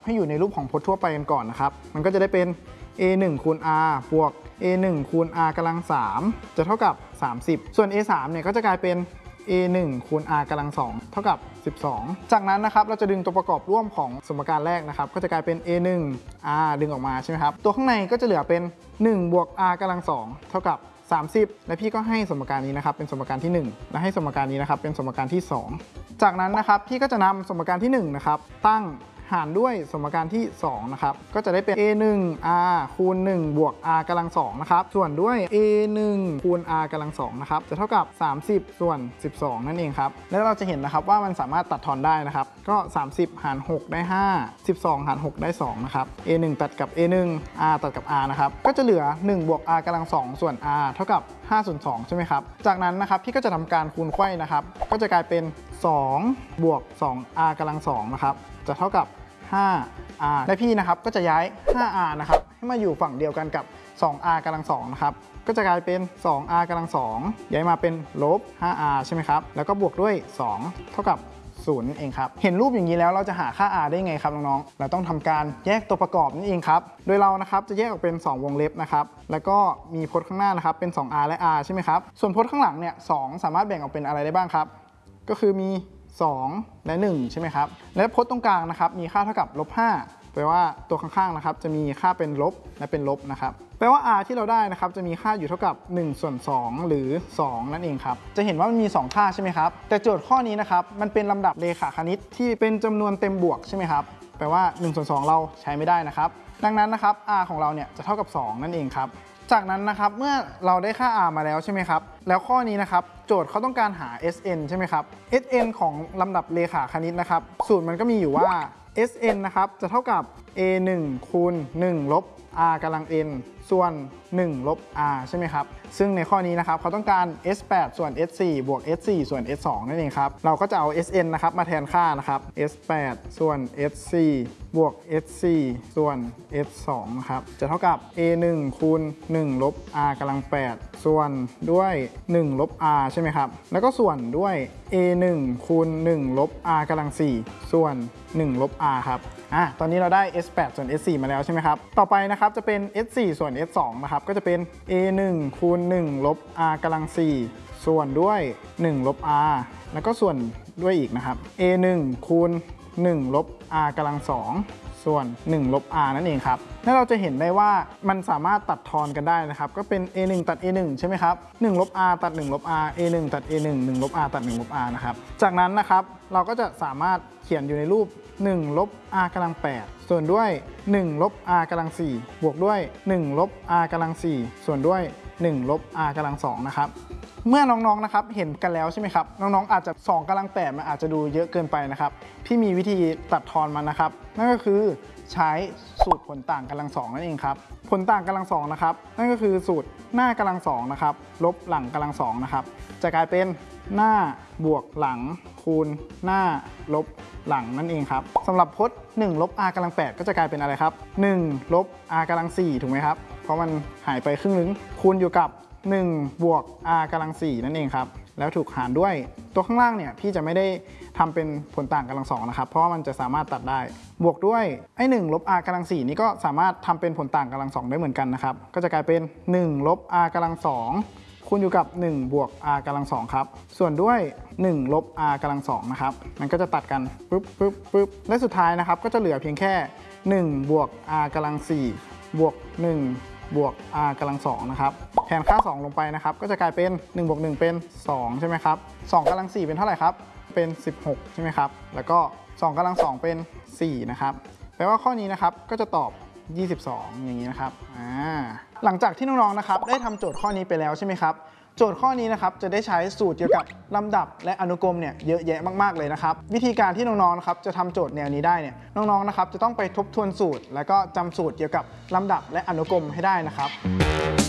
ให้อยู่ในรูปของพจน์ทั่วไปกันก่อนนะครับมันก็จะได้เป็น a1 คูณ r บวก a1 คูณ r กำลัง3จะเท่ากับ30ส่วน a3 เนี่ยก็จะกลายเป็น a1 คูณ r กำลัง2เท่ากับ12จากนั้นนะครับเราจะดึงตัวประกอบร่วมของสมการแรกนะครับก็จะกลายเป็น a1 r ดึงออกมาใช่ไหมครับตัวข้างในก็จะเหลือเป็น1บวก r กำลัง2เท่ากับ30และพี่ก็ให้สมการนี้นะครับเป็นสมการที่1และให้สมการนี้นะครับเป็นสมการที่2จากนั้นนะครับพี่ก็จะนำสมการที่1นะครับตั้งหารด้วยสมการที่2นะครับก็จะได้เป็น a1 r คูณ1บวก r กำลัง2นะครับส่วนด้วย a1 คูณ r กำลัง2นะครับจะเท่ากับ30ส่วน12นั่นเองครับแล้วเราจะเห็นนะครับว่ามันสามารถตัดทอนได้นะครับก็30หาร6ได้5 12หาร6ได้2นะครับ a1 ตัดกับ a1 r ตัดกับ r นะครับก็จะเหลือ1บวก r กำลัง2ส่วน r เท่ากับ5ส่วน2ใช่ไหมครับจากนั้นนะครับพี่ก็จะทำการคูณไขว้นะครับก็จะกลายเป็น2บวก 2r กำลัง2นะครับจะเท่ากับ5r และพี่นะครับก็จะย้าย 5r นะครับให้มาอยู่ฝั่งเดียวกันกับ 2r กำลัง2นะครับก็จะกลายเป็น 2r กำลัง2ย้ายมาเป็นลบ 5r ใช่ไหมครับแล้วก็บวกด้วย2เท่ากับ0นั่นเองครับเห็นรูปอย่างนี้แล้วเราจะหาค่า r ได้ไงครับน้องๆเราต้องทำการแยกตัวประกอบนั่นเองครับโดยเรานะครับจะแยกออกเป็น2วงเล็บนะครับแล้วก็มีพจน์ข้างหน้านะครับเป็น 2r และ r ใช่ไหมครับส่วนพจน์ข้างหลังเนี่ย2สามารถแบ่งออกเป็นอะไรได้บ้างครับก็คือมี2และ1ใช่ไหมครับและพจน์ตรงกลางนะครับมีค่าเท่ากับลบ5แปลว่าตัวข้างๆนะครับจะมีค่าเป็นลบและเป็นลบนะครับแปลว่า r ที่เราได้นะครับจะมีค่าอยู่เท่ากับ1ส่วน2หรือ2นั่นเองครับจะเห็นว่ามันมี2ค่าใช่ไหมครับแต่โจทย์ข้อนี้นะครับมันเป็นลำดับเรขาคณิตที่เป็นจำนวนเต็มบวกใช่ไหมครับแปลว่า1ส่วน2เราใช้ไม่ได้นะครับดังนั้นนะครับ r ของเราเนี่ยจะเท่ากับ2นั่นเองครับจากนั้นนะครับเมื่อเราได้ค่า r มาแล้วใช่ไหมครับแล้วข้อนี้นะครับโจทย์เขาต้องการหา sn ใช่ไหมครับ sn ของลำดับเรขาคณิตนะครับสูตรมันก็มีอยู่ว่า sn นะครับจะเท่ากับ a1 คูณ1ลบ r กำลัง n ส่วน1ลบ r ใช่ไหมครับซึ่งในข้อนี้นะครับเขาต้องการ s8 ส่วน s4 บวก s4 ส่วน s2 นั่นเองครับเราก็จะเอา sn นะครับมาแทนค่านะครับ s8 ส่วน s4 บวก s4 ส่วน s2 นะครับจะเท่ากับ a1 คูณ1ลบ r กำลัง8ส่วนด้วย1ลบ r ใช่ไหมครับแล้วก็ส่วนด้วย a1 คูณ1ลบ r กำลัง4ส่วน1ลบ r ครับตอนนี้เราได้ s8 ส่วน s4 มาแล้วใช่ไหมครับต่อไปนะครับจะเป็น s4 ส่วน s2 นะครับก็จะเป็น a1 คูณ1ลบ r กำลัง4ส่วนด้วย1ลบ r แล้วก็ส่วนด้วยอีกนะครับ a1 คูณ1ลบ r กำลัง2ส่วน1ลบ r นั่นเองครับแล้วเราจะเห็นได้ว่ามันสามารถตัดทอนกันได้นะครับก็เป็น a1 ตัด a1 ใช่ไหมครับ1ลบ r ตัด1ลบ r a1 ตัด a1 1ลบ r ตัด1ลบ r นะครับจากนั้นนะครับเราก็จะสามารถเขียนอยู่ในรูป1ลบ r กำลัง8ส่วนด้วย1ลบ r กำลัง4บวกด้วย1ลบ r กำลัง4ส่วนด้วย1ลบ r กำลัง2นะครับเมื่อน้องๆนะครับเห็นกันแล้วใช่ไหมครับน้องๆอาจจะ2กำลัง8มันอาจจะดูเยอะเกินไปนะครับพี่มีวิธีตัดทอนมันนะครับนั่นก็คือใช้สูตรผลต่างกำลัง2นั่นเองครับผลต่างกำลัง2นะครับนั่นก็คือสูตรหน้ากำลัง2นะครับลบหลังกำลัง2นะครับจะกลายเป็นหน้าบวกหลังคูณหน้าลบหลังนั่นเองครับสำหรับพจน์1ลบ r กำลัง8ก็จะกลายเป็นอะไรครับ1ลบ r กำลัง4ถูกไหมครับเพราะมันหายไปครึ่งนึงคูณอยู่กับ1บวก r กำลัง4นั่นเองครับแล้วถูกหารด้วยตัวข้างล่างเนี่ยพี่จะไม่ได้ทำเป็นผลต่างกำลัง2นะครับเพราะว่ามันจะสามารถตัดได้บวกด้วยไอ้1ลบ r กำลัง4นี่ก็สามารถทำเป็นผลต่างกำลัง2ได้เหมือนกันนะครับก็จะกลายเป็น1ลบ r กำลัง2คูณอยู่กับ1บวก r กำลัง2ครับส่วนด้วย1ลบ r กำลัง2นะครับมันก็จะตัดกันปึ๊บและสุดท้ายนะครับก็จะเหลือเพียงแค่1บวก r กำลัง4บวก1บวก r กำลัง2นะครับแทนค่า2ลงไปนะครับก็จะกลายเป็น1บวก1เป็น2ใช่ไหมครับ2กำลัง4เป็นเท่าไหร่ครับเป็น16ใช่ไหมครับแล้วก็2กำลัง2เป็น4นะครับแปลว่าข้อนี้นะครับก็จะตอบ22อย่างนี้นะครับหลังจากที่น้องๆนะครับได้ทำโจทย์ข้อนี้ไปแล้วใช่ไหมครับโจทย์ข้อนี้นะครับจะได้ใช้สูตรเกี่ยวกับลำดับและอนุกรมเนี่ยเยอะแยะมากๆเลยนะครับวิธีการที่น้องๆนะครับจะทำโจทย์แนวนี้ได้เนี่ยน้องๆนะครับจะต้องไปทบทวนสูตรแล้วก็จำสูตรเกี่ยวกับลำดับและอนุกรมให้ได้นะครับ